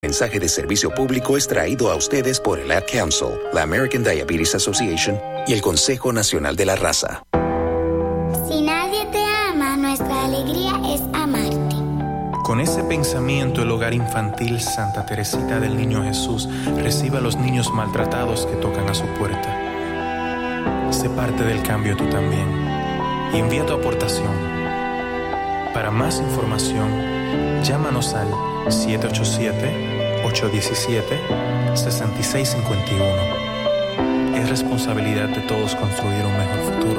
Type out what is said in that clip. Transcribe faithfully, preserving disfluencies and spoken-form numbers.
Mensaje de servicio público es traído a ustedes por el Ad Council, la American Diabetes Association y el Consejo Nacional de la Raza. Si nadie te ama, nuestra alegría es amarte. Con ese pensamiento, el Hogar Infantil Santa Teresita del Niño Jesús recibe a los niños maltratados que tocan a su puerta. Sé parte del cambio tú también y envía tu aportación. Para más información, llámanos al siete ocho siete, ocho uno siete, seis seis cinco uno. Es responsabilidad de todos construir un mejor futuro.